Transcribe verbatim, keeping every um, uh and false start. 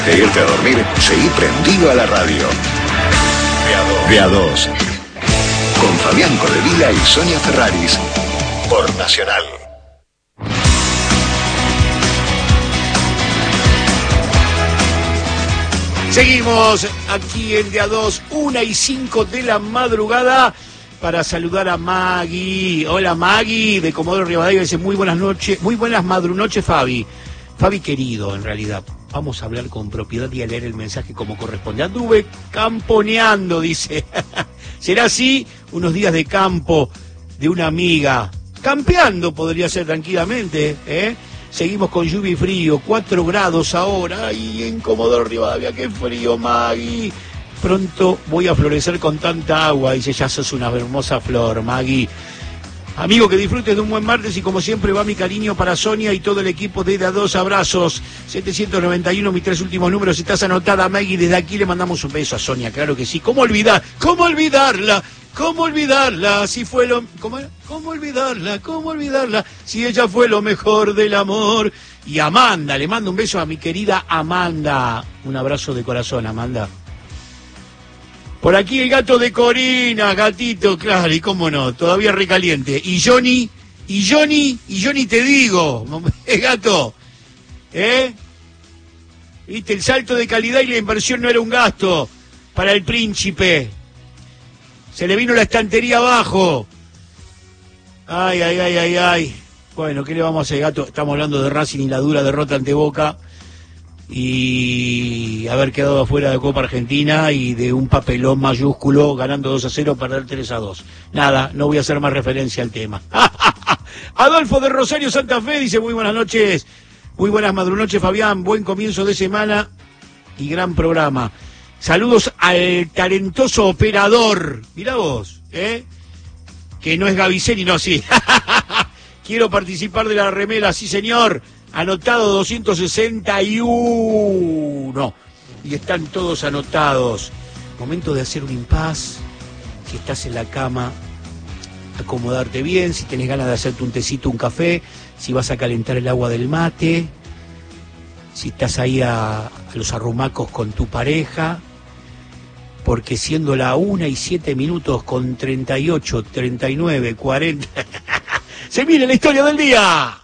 De irte a dormir, seguí prendido a la radio. De a dos. Con Fabián Codevila y Sonia Ferraris. Por Nacional. Seguimos aquí en De a dos, una y cinco de la madrugada, para saludar a Maggie. Hola Maggie, de Comodoro Rivadavia, dice muy buenas noches, muy buenas madrunoches Fabi. Fabi querido, en realidad, vamos a hablar con propiedad y a leer el mensaje como corresponde. Anduve camponeando, dice. Será así, unos días de campo de una amiga. Campeando podría ser tranquilamente, ¿eh? Seguimos con lluvia y frío, cuatro grados ahora, y en Comodoro Rivadavia, qué frío, Maggie. Pronto voy a florecer con tanta agua, dice, ya sos una hermosa flor, Maggie. Amigo, que disfrutes de un buen martes y como siempre va mi cariño para Sonia y todo el equipo de De a dos, abrazos. setecientos noventa y uno, mis tres últimos números, estás anotada, Maggie, desde aquí le mandamos un beso a Sonia, claro que sí. ¿Cómo olvidar? ¿Cómo olvidarla? ¿Cómo olvidarla? Si fue lo... ¿Cómo era? ¿Cómo olvidarla? ¿Cómo olvidarla? Si ella fue lo mejor del amor. Y Amanda, le mando un beso a mi querida Amanda. Un abrazo de corazón, Amanda. Por aquí el gato de Corina, gatito, claro, y cómo no, todavía recaliente. Y Johnny, y Johnny, y Johnny te digo, gato, ¿eh? Viste, el salto de calidad y la inversión no era un gasto para el príncipe. Se le vino la estantería abajo. Ay, ay, ay, ay, ay. Bueno, ¿qué le vamos a hacer, gato? Estamos hablando de Racing y la dura derrota ante Boca. Y haber quedado afuera de Copa Argentina y de un papelón mayúsculo, ganando dos a cero, perder tres a dos. Nada, no voy a hacer más referencia al tema. Adolfo de Rosario Santa Fe dice, muy buenas noches, muy buenas madrunoches, Fabián, buen comienzo de semana y gran programa. Saludos al talentoso operador, mirá vos, ¿eh? Que no es Gaviceni, no, sí. Quiero participar de la remera, sí señor. Anotado doscientos sesenta y uno. Y están todos anotados. Momento de hacer un impas. Si estás en la cama, acomodarte bien. Si tenés ganas de hacerte un tecito, un café. Si vas a calentar el agua del mate. Si estás ahí a, a los arrumacos con tu pareja. Porque siendo la una y siete minutos con treinta y ocho, treinta y nueve, cuarenta. Se viene la historia del día.